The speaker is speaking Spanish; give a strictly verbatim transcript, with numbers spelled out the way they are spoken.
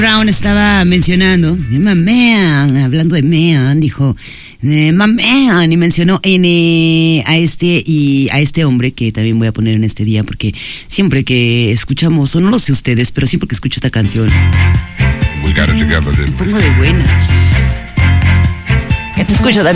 Brown estaba mencionando, my man, hablando de man, dijo, eh, my man, y mencionó en, eh, a este y a este hombre que también voy a poner en este día, porque siempre que escuchamos, o no lo sé ustedes, pero siempre que escucho esta canción, We got it together, me pongo de buenas. ¿Qué te escucho, David?